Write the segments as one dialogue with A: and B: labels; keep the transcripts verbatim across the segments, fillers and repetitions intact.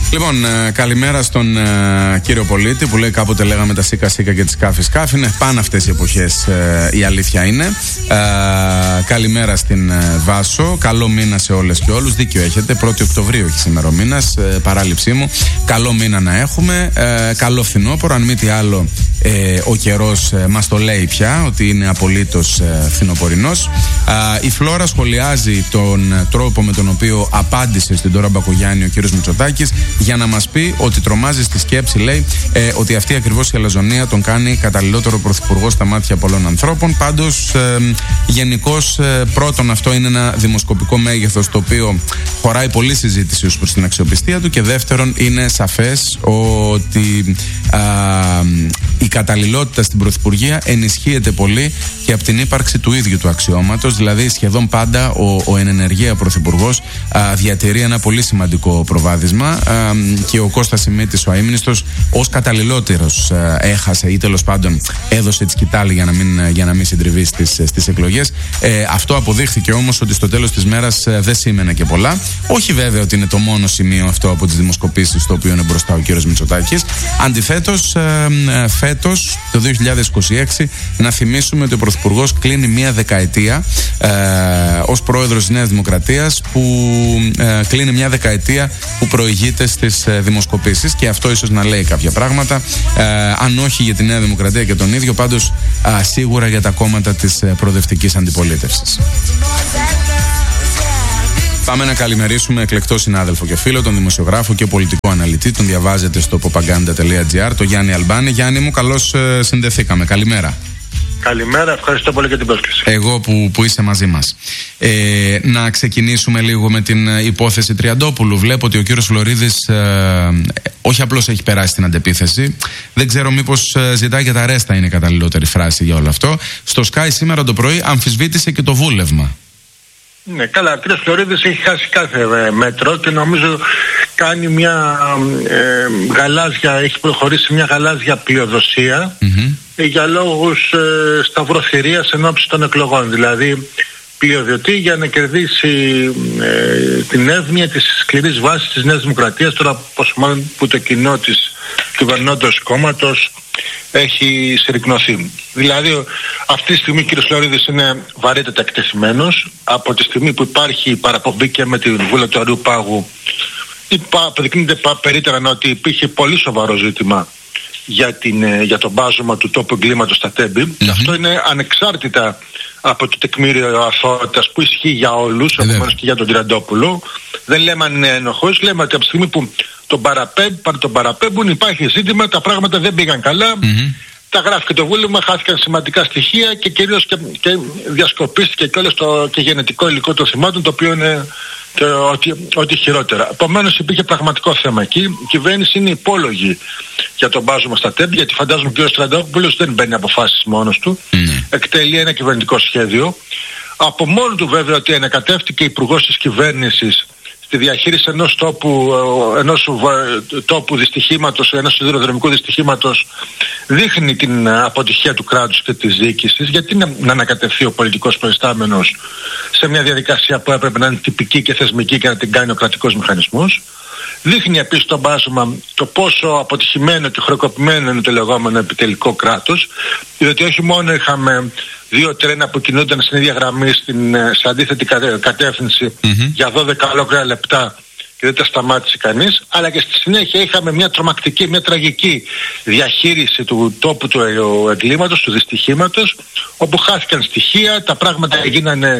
A: Λοιπόν, ε, καλημέρα στον ε, κύριο πολίτη που λέει κάποτε λέγαμε τα σίκα σίκα και τη σκάφη σκάφη. Είναι πάνω αυτές οι εποχές, ε, η αλήθεια είναι. Ε, καλημέρα στην ε, Βάσο. Καλό μήνα σε όλες και όλους. Δίκιο έχετε. πρώτη Οκτωβρίου έχει σήμερα ο μήνας. Ε, παράληψή μου. Καλό μήνα να έχουμε. Ε, καλό φθινόπωρο. Αν μη τι άλλο, ε, ο καιρός ε, μας το λέει πια ότι είναι απολύτως ε, φθινοπορεινός. Ε, η Φλόρα σχολιάζει τον τρόπο με τον οποίο απάντησε στην Ντόρα Μπακογιάννη ο κύριος Μητσοτάκης, για να μας πει ότι τρομάζει στη σκέψη, λέει, ε, ότι αυτή ακριβώς η αλαζονία τον κάνει καταλληλότερο πρωθυπουργό στα μάτια πολλών ανθρώπων. Πάντως, ε, γενικώς, ε, πρώτον, αυτό είναι ένα δημοσκοπικό μέγεθος το οποίο χωράει πολλή συζήτηση ως προς την αξιοπιστία του, και δεύτερον, είναι σαφές ότι α, η καταλληλότητα στην πρωθυπουργία ενισχύεται πολύ και από την ύπαρξη του ίδιου του αξιώματος. Δηλαδή, σχεδόν πάντα ο, ο εν ενεργεία πρωθυπουργός α, διατηρεί ένα πολύ σημαντικό προβάδισμα. Α, και ο Κώστας Σιμίτης, ο αείμνηστος, ως καταλληλότερος ε, έχασε ή τέλος πάντων έδωσε τη σκητάλη για να μην, για να μην συντριβεί στις, στις εκλογές. Ε, αυτό αποδείχθηκε όμως ότι στο τέλος της μέρας ε, δεν σήμαινε και πολλά. Όχι βέβαια ότι είναι το μόνο σημείο αυτό από τις δημοσκοπήσεις στο οποίο είναι μπροστά ο κύριος Μητσοτάκης. Αντιθέτως, ε, ε, φέτος, το δύο χιλιάδες είκοσι έξι, να θυμίσουμε ότι ο Πρωθυπουργός κλείνει μία δεκαετία ε, ως πρόεδρος της Νέας Δημοκρατίας, που ε, κλείνει μία δεκαετία που προηγείται στις ε, δημοσκοπήσεις, και αυτό ίσως να λέει κάποια πράγματα, ε, αν όχι για τη Νέα Δημοκρατία και τον ίδιο, πάντως ε, σίγουρα για τα κόμματα της ε, προοδευτικής αντιπολίτευσης. Πάμε να καλημερίσουμε εκλεκτό συνάδελφο και φίλο, τον δημοσιογράφο και πολιτικό αναλυτή, τον διαβάζετε στο popaganda τελεία gr, τον Γιάννη Αλμπάνη. Γιάννη μου, καλώς ε, συνδεθήκαμε. Καλημέρα.
B: Καλημέρα, ευχαριστώ πολύ για την πρόσκληση.
A: Εγώ που, που είσαι μαζί μας. Ε, να ξεκινήσουμε λίγο με την υπόθεση Τριαντόπουλου. Βλέπω ότι ο κύριος Φλωρίδης ε, όχι απλώς έχει περάσει την αντεπίθεση. Δεν ξέρω μήπως ε, ζητάει και τα ρέστα, είναι η καταλληλότερη φράση για όλο αυτό. Στο Sky σήμερα το πρωί αμφισβήτησε και το βούλευμα.
B: Ναι, καλά, ο κύριος Φλωρίδης έχει χάσει κάθε ε, μέτρο και νομίζω κάνει μια ε, γαλάζια, έχει προχωρήσει μια γαλάζια πλειοδοσία mm-hmm. για λόγους ε, σταυροθυρίας εν ώψη των εκλογών. Δηλαδή πλειοδιωτεί για να κερδίσει ε, την εύνοια της σκληρής βάσης της Νέας Δημοκρατίας, τώρα πως μάλλον που το κοινό της κυβερνώντος κόμματος έχει συρρικνωθεί. Δηλαδή αυτή τη στιγμή ο κ. Φλωρίδης είναι βαρύτατα εκτεθειμένος. Από τη στιγμή που υπάρχει παραπομπή και με την Βούλα του Αριού Πάγου, αποδεικνύεται περίτερα ότι υπήρχε πολύ σοβαρό ζήτημα για, την, για το μπάζωμα του τόπου εγκλήματος στα Τέμπη. Mm-hmm. Αυτό είναι ανεξάρτητα από το τεκμήριο αθωότητας που ισχύει για όλους, επομένως και για τον Τριαντόπουλο. Δεν λέμε αν είναι ένοχος, λέμε ότι από τη στιγμή που τον, παραπέμπ, τον παραπέμπουν υπάρχει ζήτημα, τα πράγματα δεν πήγαν καλά. Mm-hmm. Τα γράφει και το βούλευμα, χάθηκαν σημαντικά στοιχεία και κυρίως και, και διασκοπίστηκε και όλο το και γενετικό υλικό των θυμάτων, το οποίο είναι και ό,τι, ό,τι χειρότερα. Επομένως υπήρχε πραγματικό θέμα εκεί. Η κυβέρνηση είναι υπόλογη για τον μπάζωμα στα Τέμπη, γιατί φαντάζομαι ο κ. Τριαντόπουλος δεν παίρνει αποφάσεις μόνος του. Mm. Εκτελεί ένα κυβερνητικό σχέδιο. Από μόνο του βέβαια ότι ανακατεύτηκε υπουργός της κυβέρνησης στη διαχείριση ενός τόπου, ενός τόπου δυστυχήματος, ενός σιδηροδρομικού δυστυχήματος, δείχνει την αποτυχία του κράτους και της διοίκησης. Γιατί να, να ανακατευθεί ο πολιτικός προϊστάμενος σε μια διαδικασία που έπρεπε να είναι τυπική και θεσμική και να την κάνει ο κρατικός μηχανισμός. Δείχνει επίσης το μπάζωμα το πόσο αποτυχημένο και χρεοκοπημένο είναι το λεγόμενο επιτελικό κράτος, διότι όχι μόνο είχαμε δύο τρένα που κινούνταν στην ίδια γραμμή στην, σε αντίθετη κατεύθυνση mm-hmm. για δώδεκα ολόκληρα λεπτά και δεν τα σταμάτησε κανείς, αλλά και στη συνέχεια είχαμε μια τρομακτική, μια τραγική διαχείριση του τόπου του εγκλήματος, του δυστυχήματος, όπου χάθηκαν στοιχεία, τα πράγματα έγιναν, ε,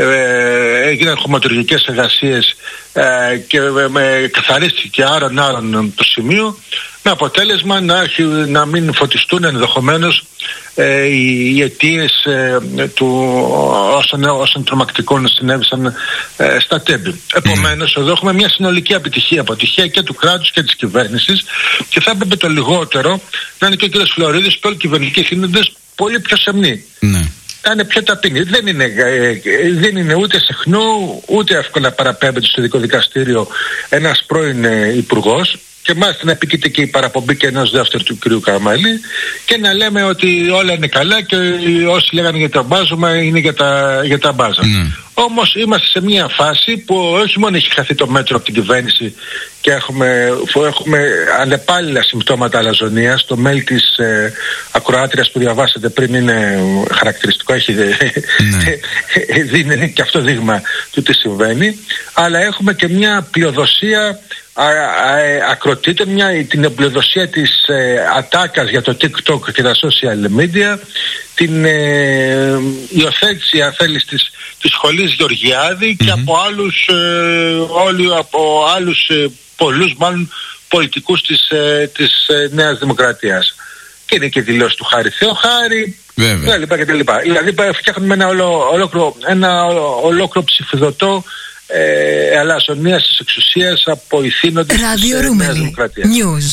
B: έγιναν χωματουργικές εργασίες ε, και με καθαρίστηκε άρον άρον το σημείο, με αποτέλεσμα να, να μην φωτιστούν ενδεχομένως ε, οι, οι αιτίες ε, του όσων, όσων τρομακτικών συνέβησαν ε, στα Τέμπη. Επομένως, εδώ έχουμε μια συνολική επιτυχία, αποτυχία και του κράτους και της κυβέρνησης, και θα έπρεπε το λιγότερο να είναι και ο κ. Φλωρίδης και όλοι οι κυβερνητικοί θύνοντες πολύ πιο σεμνοί. Ναι. Να είναι πιο ταπεινοί. Δεν είναι, ε, δεν είναι ούτε συχνό, ούτε εύκολα παραπέμπεται στο ειδικό δικαστήριο ένας πρώην ε, υπουργός, και μάλιστα να επικείται και η παραπομπή και ενός δεύτερου του κ. Καραμαλή, και να λέμε ότι όλα είναι καλά και όσοι λέγανε για τα μπάζωμα είναι για τα, για τα μπάζα. Mm. Όμως είμαστε σε μια φάση που όχι μόνο έχει χαθεί το μέτρο από την κυβέρνηση και έχουμε, έχουμε ανεπάλληλα συμπτώματα αλαζονίας. Το mail της ε, ακροάτριας που διαβάσατε πριν είναι χαρακτηριστικό, έχει ναι. δίνει και αυτό δείγμα του τι συμβαίνει. Αλλά έχουμε και μια πλειοδοσία α, α, ακροτήτων, μια, την πλειοδοσία της ε, ατάκας για το TikTok και τα social media, την ε, υιοθέτηση αν θέλεις της, της σχολής Γεωργιάδη mm-hmm. και από άλλους, ε, όλοι, από άλλους ε, πολλούς μάλλον πολιτικούς της, ε, της ε, Νέας Δημοκρατίας. Και είναι και δηλώσεις του Χάρη Θεοχάρη και τα λοιπά. Δηλαδή φτιάχνουμε ένα, ολο, ολόκληρο, ένα ολόκληρο ψηφιδωτό ε, αλαζονίας της εξουσίας από ηθήνοντες της ε, Νέας Δημοκρατίας.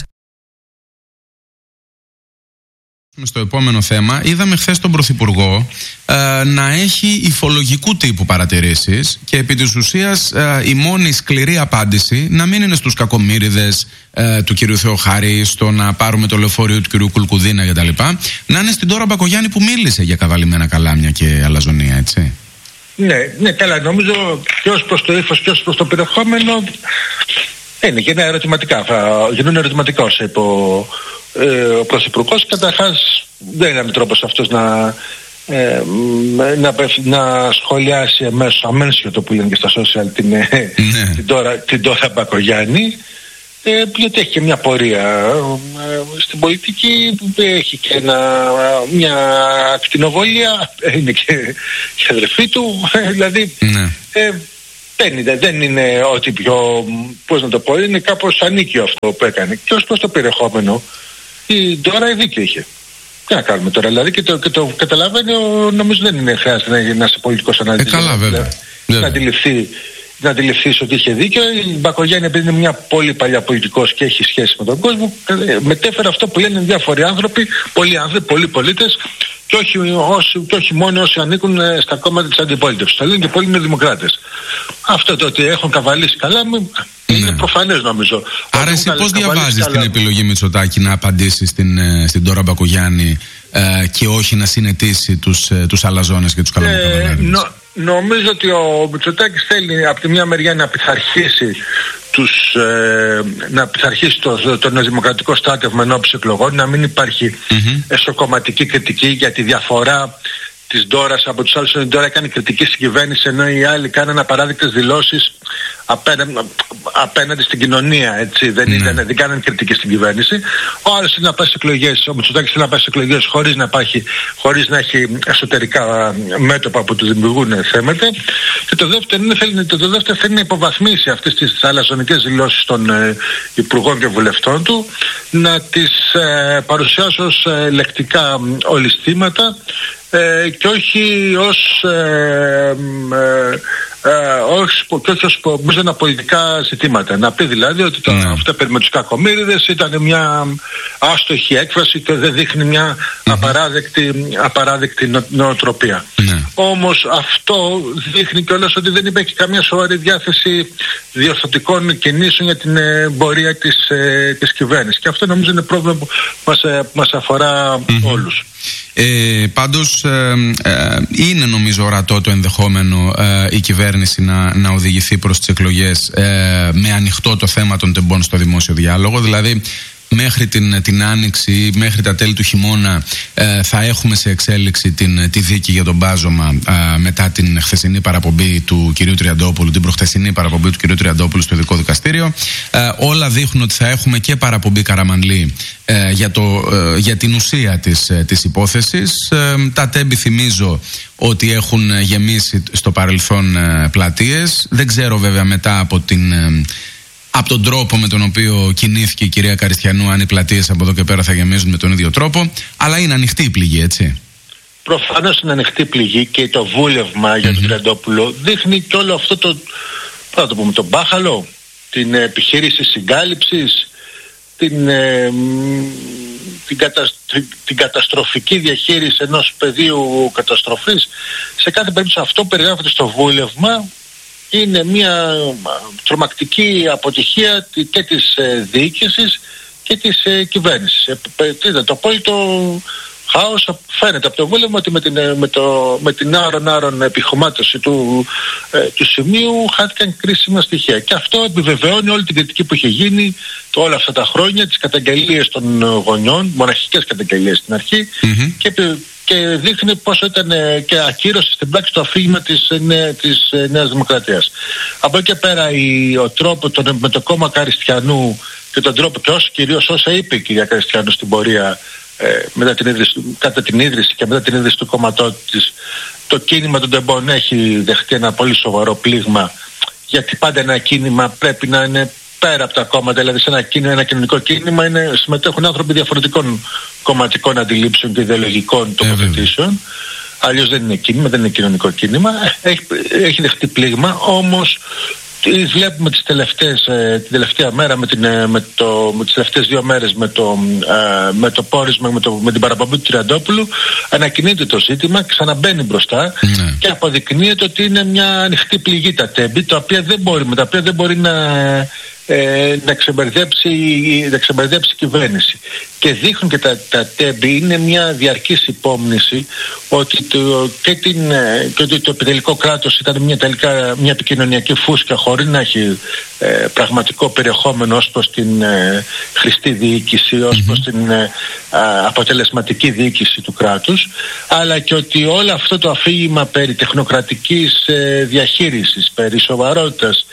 A: Στο επόμενο θέμα, είδαμε χθες τον Πρωθυπουργό ε, να έχει υφολογικού τύπου παρατηρήσεις και επί της ουσίας ε, η μόνη σκληρή απάντηση να μην είναι στους κακομοίριδες ε, του κυρίου Θεοχάρη, στο να πάρουμε το λεωφορείο του κυρίου Κουλκουδίνα κτλ. Να είναι στην Ντόρα Μπακογιάννη που μίλησε για καβαλημένα καλάμια και αλαζονία, έτσι.
B: Ναι, ναι, καλά, νομίζω και ως προς το ύφος και ως προς το περιεχόμενο είναι και είναι ερωτηματικά. Θα γίνουν ερωτηματικά όσο είπε ο, ε, ο Πρωθυπουργός. Καταρχάς δεν είναι τρόπος αυτός να, ε, να, να σχολιάσει αμέσως αμέσως που λένε και στα social την, ναι. την, τώρα, την τώρα Μπακογιάννη, ε, γιατί έχει και μια πορεία ε, στην πολιτική, έχει και ένα, μια ακτινοβολία, είναι και, και αδερφή του, ε, δηλαδή ναι. ε, δεν είναι, δεν είναι ό,τι πιο, πώς να το πω, είναι κάπως ανίκιο αυτό που έκανε. Και ως προς το περιεχόμενο, η Ντόρα δίκιο είχε. Τι να κάνουμε τώρα, δηλαδή, και το, και το καταλαβαίνει, νομίζω δεν είναι χρειάζεται να, να είσαι πολιτικός αναλυτής.
A: Ε, καλά, βέβαια.
B: Να, να αντιληφθεί. Να αντιληφθείς ότι είχε δίκιο. Η Μπακογιάννη, επειδή είναι μια πολύ παλιά πολιτικός και έχει σχέση με τον κόσμο, μετέφερε αυτό που λένε διάφοροι άνθρωποι, πολλοί άνθρωποι, πολλοί πολίτες, και όχι, όσοι, και όχι μόνο όσοι ανήκουν στα κόμματα της αντιπολίτευσης. Το λένε και πολλοί είναι δημοκράτες. Αυτό το ότι έχουν καβαλήσει καλά είναι ναι. προφανές, νομίζω.
A: Άρα εσύ πώς διαβάζεις καλά την επιλογή Μητσοτάκη να απαντήσει στην, στην Ντόρα Μπακογιάννη ε, και όχι να συνετίσει τους, τους αλαζόνες και τους καλαμικαβαλάριδες? Ε, νο,
B: νομίζω ότι ο Μητσοτάκης θέλει από τη μια μεριά να πειθαρχήσει τους, ε, να πειθαρχήσει το, το, το δημοκρατικό στράτευμα ενώπιση εκλογών, να μην υπάρχει mm-hmm. εσωκομματική κριτική για τη διαφορά της Ντόρας από τους άλλους. Η Ντόρα έκανε κριτική στην κυβέρνηση, ενώ οι άλλοι κάνανε απαράδεκτες δηλώσεις απέναντι, απέναντι στην κοινωνία, έτσι. Δεν, mm. ήταν, δεν κάνανε κριτική στην κυβέρνηση. Ο άλλος είναι να πάει σε εκλογές, ο Μητσοτάκης είναι να πάει σε εκλογές χωρίς να, υπάρχει, χωρίς να έχει εσωτερικά μέτωπα που του δημιουργούν θέματα. Και το δεύτερο είναι, θέλει, το δεύτερο θέλει να υποβαθμίσει αυτές τις αλαζονικές δηλώσεις των ε, υπουργών και βουλευτών του, να τις ε, παρουσιάσει ως ε, λεκτικά ολιστήματα, Ε, και όχι ως ε, ε, ε, όχι, και όχι ως μίζωνα πολιτικά ζητήματα. Να πει δηλαδή ότι το, mm. αυτό περί με τους κακομοίριδες ήταν μια άστοχη έκφραση και δεν δείχνει μια mm-hmm. απαράδεκτη, απαράδεκτη νο, νοοτροπία. Mm. Όμως αυτό δείχνει κιόλας ότι δεν υπάρχει καμία σοβαρή διάθεση διορθωτικών κινήσεων για την πορεία της, ε, της κυβέρνησης. Και αυτό νομίζω είναι πρόβλημα που μας, ε, μας αφορά mm-hmm. όλους.
A: Ε, πάντως ε, ε, είναι νομίζω ορατό το ενδεχόμενο ε, η κυβέρνηση να, να οδηγηθεί προς τις εκλογές ε, με ανοιχτό το θέμα των τεμπών στο δημόσιο διάλογο. Δηλαδή μέχρι την, την Άνοιξη, μέχρι τα τέλη του χειμώνα ε, θα έχουμε σε εξέλιξη την, τη δίκη για τον μπάζωμα ε, μετά την χθεσινή παραπομπή του κυρίου Τριαντόπουλου, την προχθεσινή παραπομπή του κυρίου Τριαντόπουλου στο ειδικό δικαστήριο. Ε, όλα δείχνουν ότι θα έχουμε και παραπομπή Καραμανλή ε, για, το, ε, για την ουσία της, ε, της υπόθεσης. Ε, τα τέμπη θυμίζω ότι έχουν γεμίσει στο παρελθόν ε, πλατείες. Δεν ξέρω βέβαια μετά από την... Ε, από τον τρόπο με τον οποίο κινήθηκε η κυρία Καριστιανού, αν οι πλατείες από εδώ και πέρα θα γεμίζουν με τον ίδιο τρόπο, αλλά είναι ανοιχτή η πληγή, έτσι.
B: Προφανώς είναι ανοιχτή η πληγή και το βούλευμα mm-hmm. για τον Τριαντόπουλο δείχνει και όλο αυτό το, θα το πούμε, τον μπάχαλο, την επιχείρηση συγκάλυψης, την, ε, την, κατα, την καταστροφική διαχείριση ενός πεδίου καταστροφής. Σε κάθε περίπτωση αυτό περιγράφεται στο βούλευμα. Είναι μια τρομακτική αποτυχία και της ε, διοίκησης και της ε, κυβέρνησης. Ε, το απόλυτο χάος. Φαίνεται από το βούλευμα ότι με την, με το, με την άρον-άρον επιχωμάτωση του, ε, του σημείου χάθηκαν κρίσιμα στοιχεία. Και αυτό επιβεβαιώνει όλη την κριτική που είχε γίνει το, όλα αυτά τα χρόνια, τις καταγγελίες των γονιών, μοναχικές καταγγελίες στην αρχή, mm-hmm. και, και δείχνει πόσο ήταν και ακύρωση στην πράξη το αφήγημα της, νέ, της Νέας Δημοκρατίας. Από εκεί και πέρα η, ο τρόπο τον, με το κόμμα Καριστιανού και τον τρόπο και όσο, κυρίως όσα είπε η κυρία Καριστιανού στην πορεία ε, μετά την ίδρυση, κατά την ίδρυση και μετά την ίδρυση του κόμματός της, το κίνημα των τεμπών έχει δεχτεί ένα πολύ σοβαρό πλήγμα, γιατί πάντα ένα κίνημα πρέπει να είναι πέρα από τα κόμματα, δηλαδή σε ένα, κίνημα, ένα κοινωνικό κίνημα είναι, συμμετέχουν άνθρωποι διαφορετικών κομματικών αντιλήψεων και ιδεολογικών τοποθετήσεων. Αλλιώς δεν είναι κίνημα, δεν είναι κοινωνικό κίνημα. Έχει, έχει δεχτεί πλήγμα, όμως βλέπουμε τις τελευταίες, την τελευταία μέρα με, την, με, το, με τις τελευταίες δύο μέρες με το, με το πόρισμα, με, το, με την παραπομπή του Τριαντόπουλου, ανακοινείται το ζήτημα, ξαναμπαίνει μπροστά mm. και αποδεικνύεται ότι είναι μια ανοιχτή πληγή τα τέμπη, τα οποία δεν μπορεί, με τα οποία δεν μπορεί να, ε, να, ξεμπερδέψει, να ξεμπερδέψει η κυβέρνηση. Και δείχνουν και τα, τα τέμπη είναι μια διαρκής υπόμνηση ότι το, και, την, και ότι το επιτελικό κράτος ήταν μια, τελικά, μια επικοινωνιακή φούσκα χωρίς να έχει ε, πραγματικό περιεχόμενο ως προς την ε, χρηστή διοίκηση, ως προς την ε, α, αποτελεσματική διοίκηση του κράτους, αλλά και ότι όλο αυτό το αφήγημα περί τεχνοκρατικής ε, διαχείρισης, περί σοβαρότητας,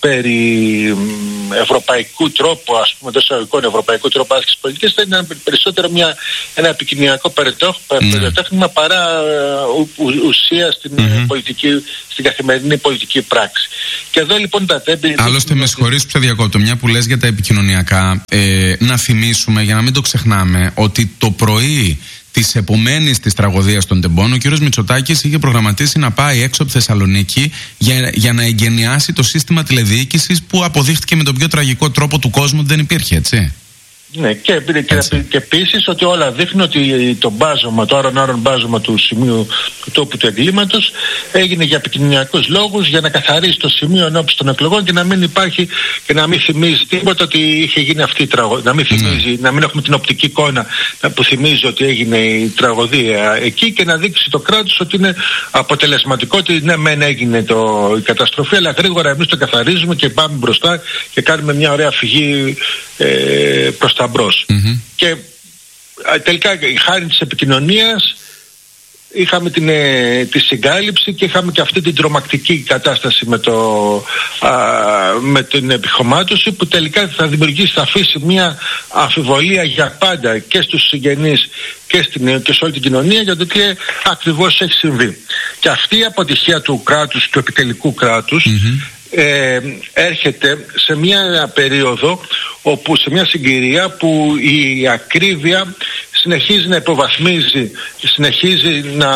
B: περί ευρωπαϊκού τρόπου, ας πούμε, των ευρωπαϊκού τρόπου άσκησης πολιτικής, θα είναι περισσότερο μια, ένα επικοινωνιακό περιοτέχνημα mm. παρά ου, ουσία στην, mm-hmm. πολιτική, στην καθημερινή πολιτική πράξη. Και εδώ λοιπόν τα τέμπη...
A: Άλλωστε, με συγχωρείς που σε διακόπτω, μια που λες για τα επικοινωνιακά, ε, να θυμίσουμε, για να μην το ξεχνάμε, ότι το πρωί της επομένης της τραγωδίας των τεμπών, ο κ. Μητσοτάκης είχε προγραμματίσει να πάει έξω από Θεσσαλονίκη για, για να εγκαινιάσει το σύστημα τηλεδιοίκησης που αποδείχτηκε με τον πιο τραγικό τρόπο του κόσμου ότι δεν υπήρχε, έτσι.
B: Ναι, και, και, και επίσης ότι όλα δείχνουν ότι το μπάζωμα, το άρον-άρον μπάζωμα του σημείου του τόπου του εγκλήματος έγινε για επικοινωνιακούς λόγους, για να καθαρίσει το σημείο ενώπιση των εκλογών και να μην υπάρχει και να μην θυμίζει τίποτα ότι είχε γίνει αυτή η τραγωδία. Να μην θυμίζει, mm. να μην έχουμε την οπτική εικόνα που θυμίζει ότι έγινε η τραγωδία εκεί και να δείξει το κράτος ότι είναι αποτελεσματικό, ότι ναι, μεν έγινε το, η καταστροφή, αλλά γρήγορα εμείς το καθαρίζουμε και πάμε μπροστά και κάνουμε μια ωραία φυγή ε, προς τα μπρος. Mm-hmm. Και α, τελικά χάρη της επικοινωνίας είχαμε την, ε, τη συγκάλυψη και είχαμε και αυτή την τρομακτική κατάσταση με, το, α, με την επιχωμάτωση που τελικά θα δημιουργήσει, θα αφήσει μια αμφιβολία για πάντα και στους συγγενείς και, στην, και σε όλη την κοινωνία για το τι ακριβώς έχει συμβεί. Και αυτή η αποτυχία του κράτους, του επιτελικού κράτους, mm-hmm. Ε, έρχεται σε μια περίοδο όπου, σε μια συγκυρία που η ακρίβεια συνεχίζει να υποβαθμίζει, συνεχίζει να,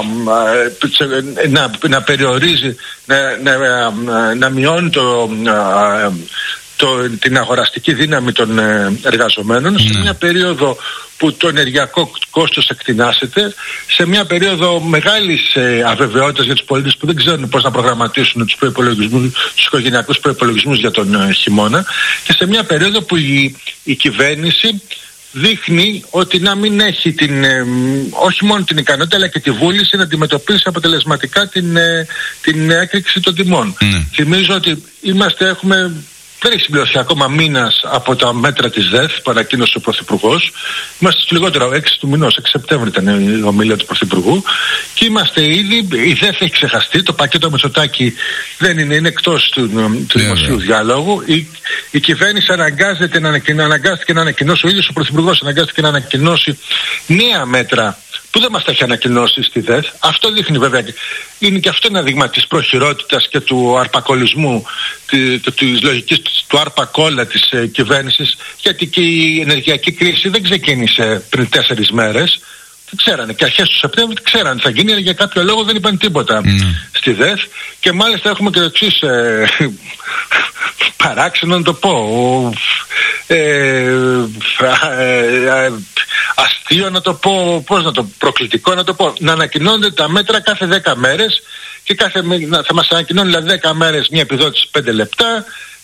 B: να, να περιορίζει, να, να, να μειώνει το, το, την αγοραστική δύναμη των εργαζομένων, mm. σε μια περίοδο που το ενεργειακό κόστος εκτινάσεται, σε μια περίοδο μεγάλης ε, αβεβαιότητας για τους πολίτες που δεν ξέρουν πώς να προγραμματίσουν τους προϋπολογισμούς, τους οικογενειακούς προϋπολογισμούς για τον ε, χειμώνα, και σε μια περίοδο που η, η κυβέρνηση δείχνει ότι να μην έχει την, ε, όχι μόνο την ικανότητα αλλά και τη βούληση να αντιμετωπίσει αποτελεσματικά την, ε, την έκρηξη των τιμών. Mm. Θυμίζω ότι είμαστε, έχουμε... Δεν έχει συμπληρωθεί ακόμα μήνας από τα μέτρα της ΔΕΘ που ανακοίνωσε ο Πρωθυπουργός. Είμαστε στο λιγότερο έξι του μηνός, έξι Σεπτέμβρη ήταν η ομιλία του Πρωθυπουργού. Και είμαστε ήδη, η ΔΕΘ έχει ξεχαστεί, το πακέτο Μητσοτάκη δεν είναι, είναι εκτός του, του yeah, δημοσίου yeah. διάλογου. Η, η κυβέρνηση αναγκάζεται να, αναγκάστηκε να ανακοινώσει, ο ίδιος ο Πρωθυπουργός αναγκάστηκε να ανακοινώσει νέα μέτρα που δεν μας τα έχει ανακοινώσει στη ΔΕΘ. Αυτό δείχνει βέβαια, είναι και αυτό ένα δείγμα της προχειρότητας και του αρπακολισμού, της, της λογικής του αρπακόλα της ε, κυβέρνησης, γιατί και η ενεργειακή κρίση δεν ξεκίνησε πριν τέσσερις μέρες. Δεν ξέρανε, και αρχές του Σεπτέμβρη ξέρανε θα γίνει, αλλά για κάποιο λόγο δεν είπαν τίποτα mm. στη ΔΕΘ. Και μάλιστα έχουμε και το εξής ε, παράξενο να το πω, ε, ε, ε, αστείο να το πω, πώς να το, προκλητικό να το πω, να ανακοινώνονται τα μέτρα κάθε δέκα μέρες και κάθε, θα μας ανακοινώνουν δηλαδή δέκα μέρες μια επιδότηση πέντε λεπτά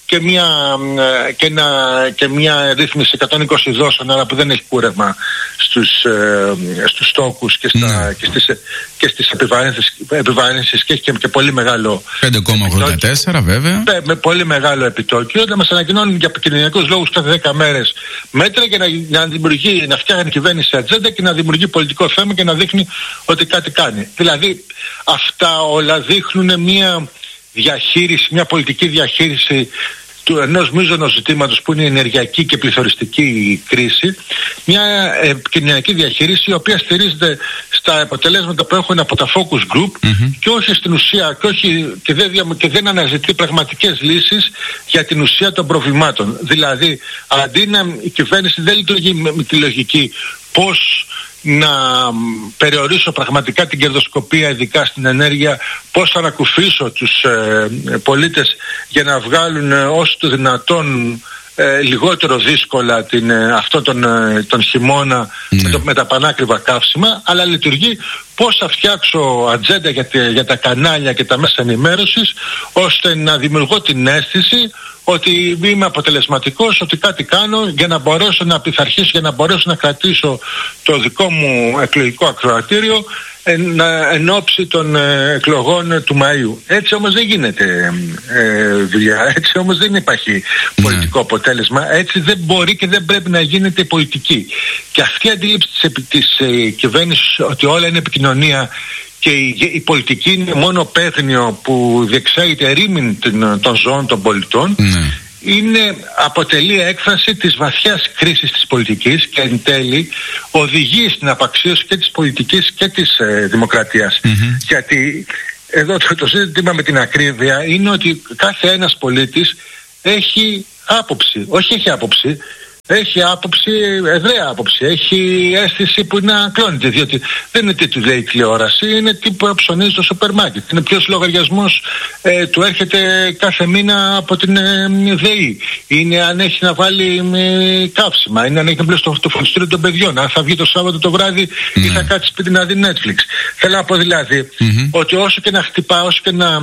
B: και μια, και ένα, και μια ρύθμιση εκατόν είκοσι δόσεων, αλλά που δεν έχει κούρευμα στους, ε, στους στόκους και, στα, mm. και στις, και στις επιβαρύνσεις, και έχει και, και πολύ μεγάλο
A: πέντε κόμμα ογδόντα τέσσερα βέβαια
B: με, με πολύ μεγάλο επιτόκιο, να μας ανακοινώνουν για κοινωνικούς λόγους κάθε δέκα μέρες μέτρα για να, να δημιουργεί, να φτιάχνει κυβέρνηση ατζέντα και να δημιουργεί πολιτικό θέμα και να δείχνει ότι κάτι κάνει. Δηλαδή αυτά όλα δείχνουν μια διαχείριση, μια πολιτική διαχείριση του ενός μείζωνος ζητήματος που είναι η ενεργειακή και πληθωριστική κρίση, μια επικοινωνιακή διαχείριση η οποία στηρίζεται στα αποτελέσματα που έχουν από τα focus group mm-hmm. και όχι στην ουσία και, όχι, και, δεν, και δεν αναζητεί πραγματικές λύσεις για την ουσία των προβλημάτων. Δηλαδή αντί να η κυβέρνηση δεν λειτουργεί με, με τη λογική πώς να περιορίσω πραγματικά την κερδοσκοπία, ειδικά στην ενέργεια, πώς θα ανακουφίσω τους ε, πολίτες για να βγάλουν ε, όσο το δυνατόν ε, λιγότερο δύσκολα την, ε, αυτό τον, ε, τον χειμώνα mm. με, το, με τα πανάκριβα καύσιμα, αλλά λειτουργεί πώς θα φτιάξω ατζέντα για, για τα κανάλια και τα μέσα ενημέρωσης, ώστε να δημιουργώ την αίσθηση ότι είμαι αποτελεσματικός, ότι κάτι κάνω για να μπορέσω να πειθαρχήσω, για να μπορέσω να κρατήσω το δικό μου εκλογικό ακροατήριο εν, εν ώψη των ε, εκλογών του Μαΐου. Έτσι όμως δεν γίνεται ε, δουλειά, έτσι όμως δεν υπάρχει πολιτικό αποτέλεσμα, έτσι δεν μπορεί και δεν πρέπει να γίνεται πολιτική. Και αυτή η αντίληψη της, της ε, κυβέρνησης ότι όλα είναι επικοινωνία και η, η πολιτική είναι μόνο παίγνιο που διεξάγεται ερήμην των ζώων των πολιτών, mm. είναι, αποτελεί έκφραση της βαθιάς κρίσης της πολιτικής και εν τέλει οδηγεί στην απαξίωση και της πολιτικής και της ε, δημοκρατίας. Mm-hmm. Γιατί εδώ το, το ζήτημα με την ακρίβεια είναι ότι κάθε ένας πολίτης έχει άποψη, όχι έχει άποψη, έχει άποψη, ευραία άποψη, έχει αίσθηση που είναι ακλόνητη, διότι δεν είναι τι του λέει η τηλεόραση, είναι τι που ψωνίζει στο σούπερ μάρκετ, είναι ποιος λογαριασμός ε, του έρχεται κάθε μήνα από την ε, ΔΕΗ, είναι αν έχει να βάλει ε, καύσιμα, είναι αν έχει να πλέον στο το φροντιστήριο των παιδιών, αν θα βγει το Σάββατο το βράδυ mm. ή θα κάτσει σπίτι να δει Netflix. Θέλω να πω δηλαδή mm-hmm. ότι όσο και να χτυπά, όσο και να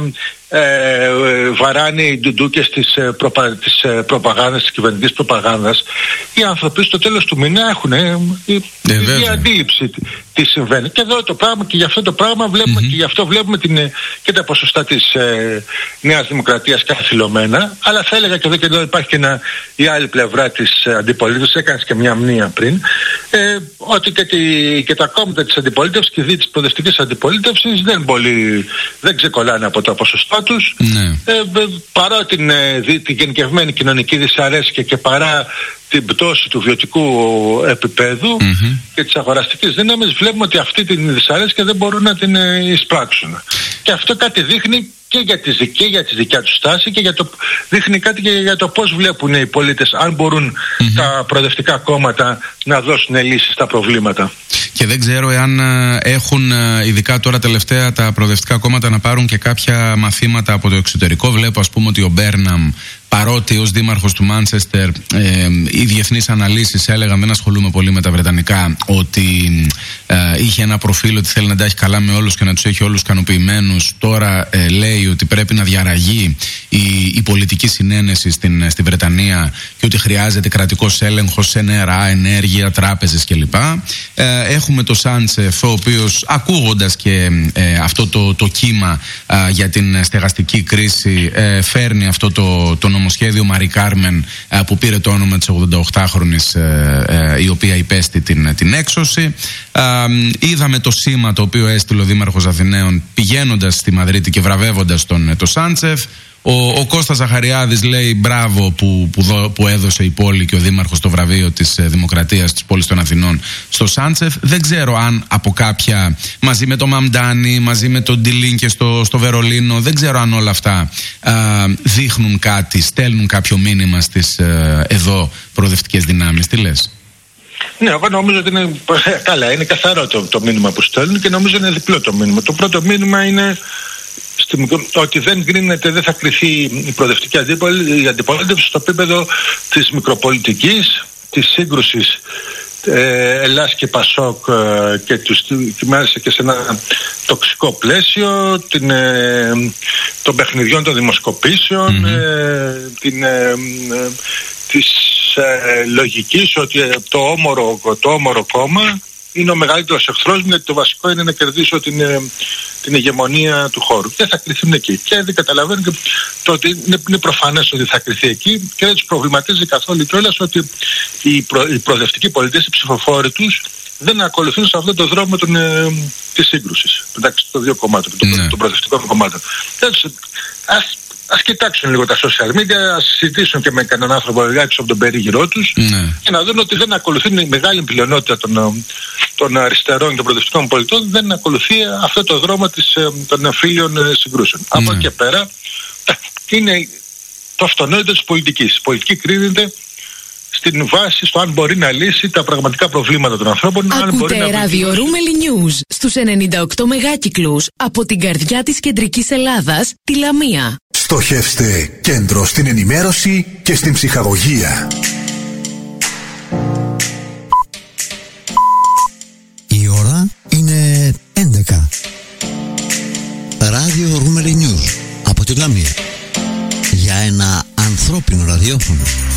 B: Ε, βαράνε οι ντουντούκες της, ε, προπα, της ε, προπαγάνδας, της κυβερνητικής προπαγάνδας, οι άνθρωποι στο τέλος του μήνα έχουν ε, η, ε, η αντίληψη τι, τι συμβαίνει. Και εδώ το πράγμα, και γι' αυτό το πράγμα βλέπουμε mm-hmm. και γι' αυτό βλέπουμε την, και τα ποσοστά της ε, Νέας Δημοκρατίας καθυλωμένα, αλλά θα έλεγα και εδώ και εδώ υπάρχει και ένα, η άλλη πλευρά της ε, αντιπολίτευσης, έκανες και μια μνήμα πριν, ε, ότι και, τη, και τα κόμματα της αντιπολίτευσης και δι της προοδευτικής αντιπολίτευσης δεν, πολύ, δεν ξεκολλάνε από τα ποσοστά τους, ναι. ε, παρά την, ε, την γενικευμένη κοινωνική δυσαρέσκεια και παρά την πτώση του βιωτικού επίπεδου mm-hmm. και της αγοραστικής δύναμης, βλέπουμε ότι αυτή την δυσαρέσκεια δεν μπορούν να την ε, εισπράξουν. Και αυτό κάτι δείχνει και για τη δική, για τη δικιά του στάση και για το, δείχνει κάτι και για το πώς βλέπουν οι πολίτες, αν μπορούν mm-hmm. τα προοδευτικά κόμματα να δώσουν λύσεις στα προβλήματα.
A: Και δεν ξέρω εάν έχουν, ειδικά τώρα τελευταία, τα προοδευτικά κόμματα να πάρουν και κάποια μαθήματα από το εξωτερικό. Βλέπω ας πούμε ότι ο Μπέρναμ, παρότι ως δήμαρχος του Μάντσεστερ ε, οι διεθνείς αναλύσεις έλεγαν, δεν ασχολούμαι πολύ με τα βρετανικά, ότι ε, είχε ένα προφίλ ότι θέλει να τα έχει καλά με όλους και να τους έχει όλους ικανοποιημένους. Τώρα ε, λέει ότι πρέπει να διαραγεί η, η πολιτική συνένεση στην, στη Βρετανία και ότι χρειάζεται κρατικός έλεγχος σε νερά, ενέργεια, τράπεζες κλπ. Ε, έχουμε το Σάντσεφ, ο οποίος ακούγοντας και ε, αυτό το, το κύμα ε, για την στεγαστική κρίση ε, φέρνει αυτό το, το νομοσχέδιο Μαρί Κάρμεν ε, που πήρε το όνομα της ογδονταοκτάχρονης ε, ε, η οποία υπέστη την, την έξωση. Ε, είδαμε το σήμα το οποίο έστειλε ο Δήμαρχος Αθηναίων πηγαίνοντας στη Μαδρίτη και βραβεύοντας τον το Σάντσεφ. Ο, ο Κώστας Ζαχαριάδης λέει μπράβο που, που, δω, που έδωσε η πόλη και ο Δήμαρχος το βραβείο της ε, Δημοκρατίας της πόλης των Αθηνών στο Σάντσεφ. Δεν ξέρω αν από κάποια, μαζί με το Μαμντάνι, μαζί με τον Ντιλίν και στο, στο Βερολίνο, δεν ξέρω αν όλα αυτά α, δείχνουν κάτι, στέλνουν κάποιο μήνυμα στις ε, εδώ προοδευτικές δυνάμεις. Τι λες?
B: Ναι, εγώ νομίζω ότι είναι καλά, είναι καθαρό το, το μήνυμα που στέλνουν και νομίζω είναι διπλό το μήνυμα. Το πρώτο μήνυμα είναι στη, ότι δεν κρίνεται, δεν θα κριθεί η προοδευτική αντιπολίτευση στο επίπεδο της μικροπολιτικής, της σύγκρουσης ε, Ελλάς και Πασόκ ε, και τους μάλιστα και σε ένα τοξικό πλαίσιο, την, ε, των παιχνιδιών των δημοσκοπήσεων, mm-hmm. ε, την, ε, ε, της ε, λογικής ότι το όμορο, το όμορο κόμμα είναι ο μεγαλύτερος εχθρός μου, γιατί το βασικό είναι να κερδίσω την, την ηγεμονία του χώρου. Και θα κρυθούν εκεί. Και δεν καταλαβαίνω και το ότι είναι, είναι προφανές ότι θα κρυθεί εκεί και δεν τους προβληματίζει καθόλου κιόλας ότι οι, προ, οι προοδευτικοί πολίτες, οι ψηφοφόροι τους, δεν ακολουθούν σε αυτόν τον δρόμο των, ε, της σύγκρουσης μεταξύ των δύο κομμάτων, των, ναι. των προοδευτικών κομμάτων. Ας, ας κοιτάξουν λίγο τα social media, ας συζητήσουν και με κανέναν άνθρωπο έξω από τον περίγυρό τους, ναι. και να δουν ότι δεν ακολουθούν η μεγάλη πλειονότητα των, των αριστερών και των προοδευτικών πολιτών, δεν ακολουθεί αυτό το δρόμο της, των εμφύλιων συγκρούσεων. Ναι. Από εκεί και πέρα είναι το αυτονόητο της πολιτικής. Η πολιτική κρίνεται στην βάση στο αν μπορεί να λύσει τα πραγματικά προβλήματα των ανθρώπων.
C: Ακούτε ράδιο Ρούμελι News στους ενενήντα οκτώ μεγάκυκλους από την καρδιά της κεντρικής Ελλάδας, τη Λαμία.
D: Στοχεύστε κέντρο στην ενημέρωση και στην ψυχαγωγία.
E: Η ώρα είναι έντεκα. Ράδιο Ρούμελι News από τη Λαμία. Για ένα ανθρώπινο ραδιόφωνο.